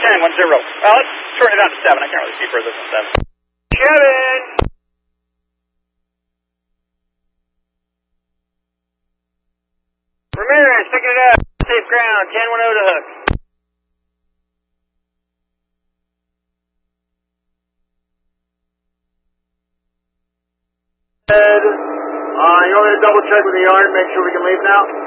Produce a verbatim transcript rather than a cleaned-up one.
ten, one zero. Uh, let's turn it down to seven. I can't really see further than seven. Kevin! Ramirez, picking it up. Safe ground, ten one oh to hook. Uh, you want me to double check with the yard, make sure we can leave now?